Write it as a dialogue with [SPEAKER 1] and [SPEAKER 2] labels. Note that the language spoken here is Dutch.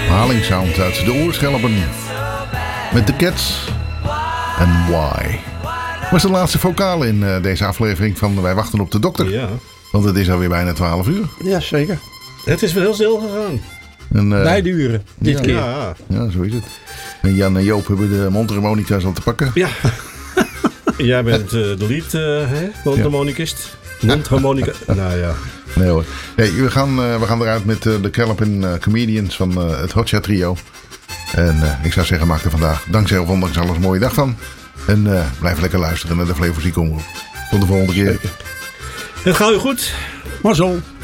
[SPEAKER 1] Halingsound uit de Oorschelpen. Met de Cats. En Why. Was de laatste vocale in deze aflevering van Wij wachten op de dokter.
[SPEAKER 2] Ja.
[SPEAKER 1] Want het is alweer bijna 12 uur.
[SPEAKER 3] Ja, zeker.
[SPEAKER 2] Het is wel heel snel gegaan.
[SPEAKER 1] En,
[SPEAKER 3] Beide uren, dit keer.
[SPEAKER 2] Ja.
[SPEAKER 1] Ja, zo is het. En Jan en Joop hebben de mondharmonica's al te pakken.
[SPEAKER 2] Ja. Jij bent de lead, mondharmonicist. Mondharmonica. Nou ja.
[SPEAKER 1] Nee hoor. Hey, we gaan eruit met de Kelpin Comedians van het Hot Chat Trio. En ik zou zeggen, maak er vandaag dankzij of ondanks alles een mooie dag van. En blijf lekker luisteren naar de Flevo Muziek Omroep. Tot de volgende keer.
[SPEAKER 2] Het gaat u goed.
[SPEAKER 3] Maar zo.